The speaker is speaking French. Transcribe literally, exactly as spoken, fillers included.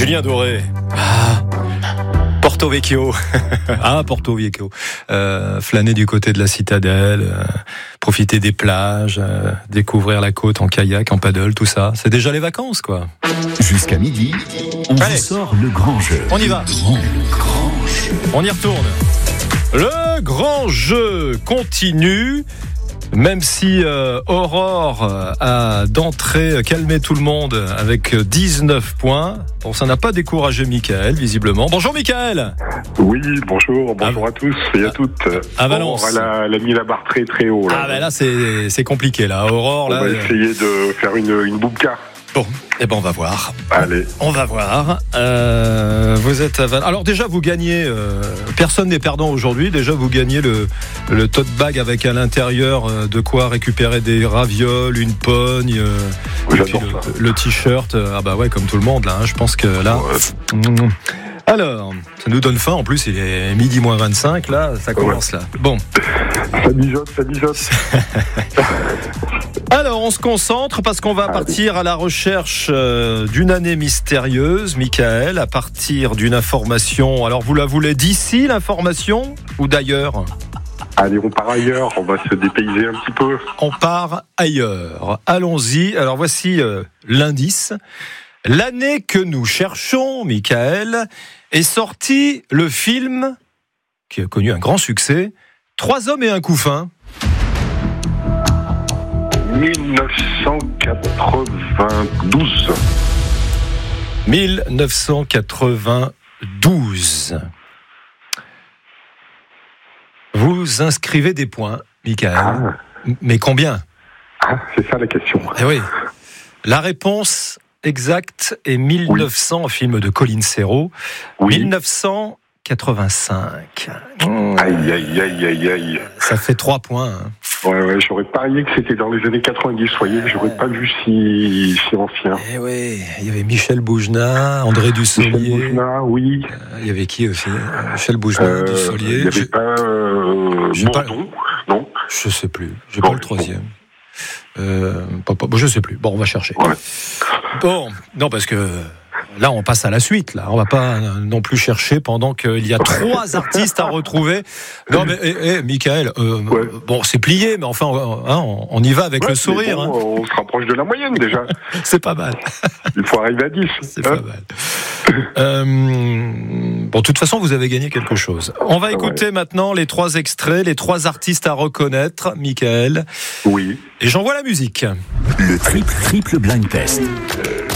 Julien Doré. Ah, Porto Vecchio. ah, Porto Vecchio. Euh, flâner du côté de la citadelle, euh, profiter des plages, euh, découvrir la côte en kayak, en paddle, tout ça. C'est déjà les vacances, quoi. Jusqu'à midi, on Allez. vous sort le grand jeu. On y va. Le grand, le grand jeu. On y retourne. Le grand jeu continue. Même si euh, Aurore a d'entrée calmé tout le monde avec dix-neuf points, bon, ça n'a pas découragé Michael, visiblement. Bonjour Michael. Oui, bonjour, bonjour à, à tous et à toutes. À Valence. Aurore, elle, a, elle a mis la barre très très haut. Là. Ah ben là c'est, c'est compliqué là. Aurore, on là. va euh... essayer de faire une, une boubka. Bon, eh ben on va voir. Allez. On va voir. Euh, vous êtes à Val... Alors déjà vous gagnez. Euh, personne n'est perdant aujourd'hui. Déjà vous gagnez le le tote bag avec à l'intérieur euh, de quoi récupérer des ravioles, une pogne, euh, et puis le, le t-shirt. Euh, ah bah ouais, comme tout le monde là. Hein, je pense que là. Ouais. Mmh. Alors, ça nous donne faim. En plus, il est midi moins vingt-cinq. Là, ça commence ouais. là. Bon. Ça mijote, ça mijote. Alors, on se concentre parce qu'on va Allez. partir à la recherche euh, d'une année mystérieuse, Michael, à partir d'une information. Alors, vous la voulez d'ici, l'information, ou d'ailleurs ? Allez, on part ailleurs, on va se dépayser un petit peu. On part ailleurs. Allons-y. Alors, voici euh, l'indice. L'année que nous cherchons, Michael, est sorti le film qui a connu un grand succès, Trois hommes et un couffin. dix-neuf cent quatre-vingt-douze. dix-neuf cent quatre-vingt-douze. Vous inscrivez des points, Michael. Ah. Mais combien ? Ah, c'est ça la question. Eh oui. La réponse exacte est mille neuf cents, oui. Film de Colin Serrault. Oui. dix-neuf cent quatre-vingt-cinq. Mmh. Aïe, aïe, aïe, aïe, aïe. Ça fait trois points. Hein. Ouais, ouais, j'aurais parié que c'était dans les années quatre-vingt-dix, vous voyez, j'aurais pas vu si, si ancien. Eh oui, il y avait Michel Bougenat, André Dussolier. Michel Bougenat, oui. Euh, il y avait qui aussi ? Michel Bougenat, euh, Dussolier. Il n'y avait pas euh, Bourdon, pas... non ? Je sais plus, j'ai bon, pas le troisième. Bon. Euh, pas, pas, bon, je sais plus, bon, on va chercher. Ouais. Bon, non, parce que... Là, on passe à la suite. Là, on va pas non plus chercher pendant qu'il y a trois artistes à retrouver. Non, mais eh, eh, Michael, euh, ouais. bon, c'est plié, mais enfin, hein, on y va avec ouais, le sourire. Bon, hein. On se rapproche de la moyenne déjà. C'est pas mal. Il faut arriver à dix. C'est hein. pas mal. Euh, bon, de toute façon, vous avez gagné quelque chose. On va écouter ouais. maintenant les trois extraits, les trois artistes à reconnaître, Michael. Oui. Et j'envoie la musique. Le triple triple blind test.